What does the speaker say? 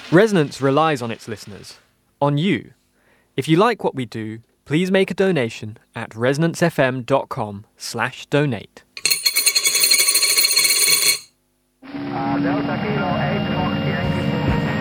Resonance relies on its listeners, on you. If you like what we do, please make a donation at resonancefm.com/donate. Delta Kilo 8 Fox Yankee.